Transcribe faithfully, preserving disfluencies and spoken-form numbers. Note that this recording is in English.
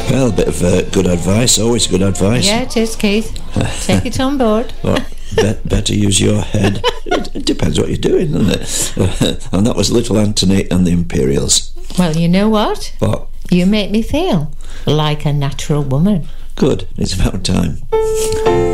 Well, a bit of uh, good advice, always good advice. Yeah, it is, Keith. Take it on board. Well, be- better use your head. It, it depends what you're doing, doesn't it? And that was Little Anthony and the Imperials. Well, you know what? What? You make me feel like a natural woman. Good. It's about time.